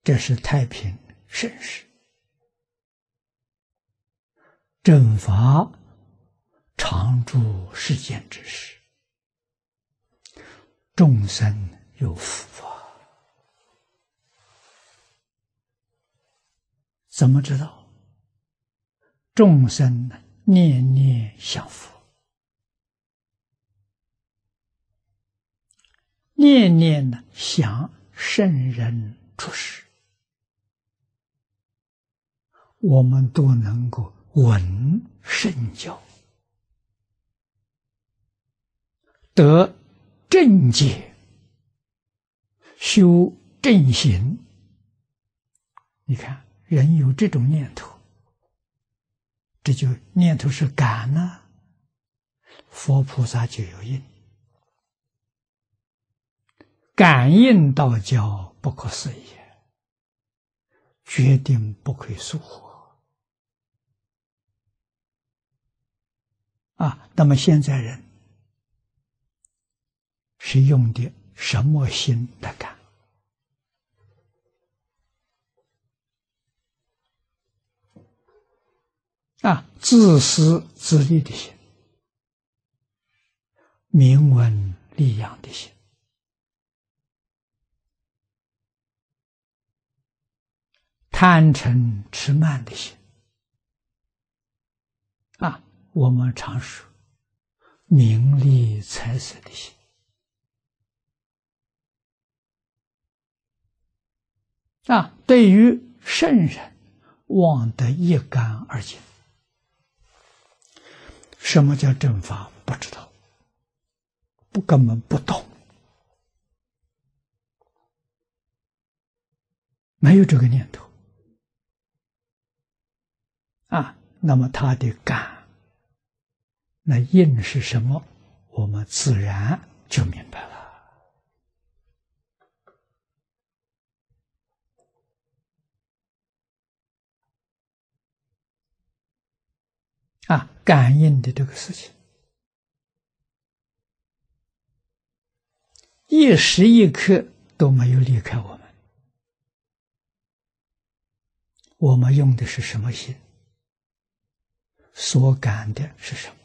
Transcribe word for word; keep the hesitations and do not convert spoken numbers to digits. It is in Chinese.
这是太平盛世，正法常住世间之时，众生有福啊！怎么知道？众生念念想佛，念念呢想圣人出世，我们都能够闻圣教，得正解，修正行。你看，人有这种念头，这就念头是感呢，佛菩萨就有应。感应道交不可思议，决定不可以疏忽啊！那么现在人是用的什么心来感？啊，自私自利的心，名闻利养的心，贪嗔痴慢的心。啊，我们常说名利财色的心。啊，对于圣人，忘得一干二净。什么叫正法？不知道，不根本不懂，没有这个念头啊。那么他的感，那应是什么？我们自然就明白了。啊，感应的这个事情，一时一刻都没有离开我们。我们用的是什么心？所感的是什么？